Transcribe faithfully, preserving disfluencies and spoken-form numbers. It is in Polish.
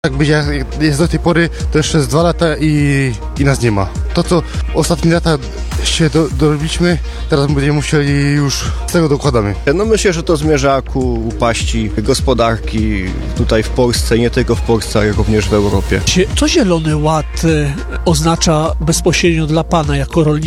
Jak będzie jest do tej pory, to jeszcze z dwa lata i, i nas nie ma. To, co ostatnie lata się do, dorobiliśmy, teraz będziemy musieli już z tego dokładamy. No myślę, że to zmierza ku upaści gospodarki tutaj w Polsce, nie tylko w Polsce, ale również w Europie. Co Zielony Ład oznacza bezpośrednio dla Pana jako rolnika?